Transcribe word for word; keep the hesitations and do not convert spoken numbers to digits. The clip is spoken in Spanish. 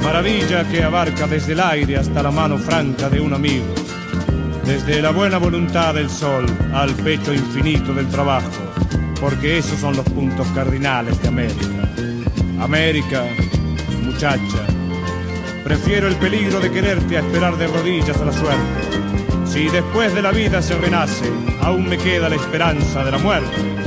Maravilla que abarca desde el aire hasta la mano franca de un amigo, desde la buena voluntad del sol al pecho infinito del trabajo, porque esos son los puntos cardinales de América. América, muchacha, prefiero el peligro de quererte a esperar de rodillas a la suerte. Si después de la vida se renace, aún me queda la esperanza de la muerte.